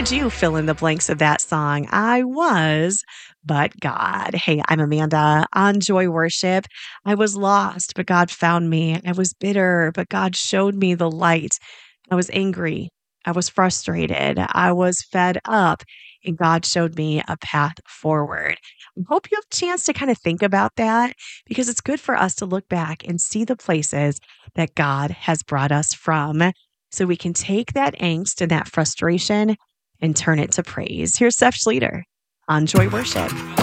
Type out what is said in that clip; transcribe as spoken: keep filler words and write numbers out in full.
did you fill in the blanks of that song? I was, but God. Hey, I'm Amanda on Joy Worship. I was lost, but God found me. I was bitter, but God showed me the light. I was angry. I was frustrated. I was fed up, and God showed me a path forward. I hope you have a chance to kind of think about that because it's good for us to look back and see the places that God has brought us from so we can take that angst and that frustration and turn it to praise. Here's Steph Schleter on Joy Worship.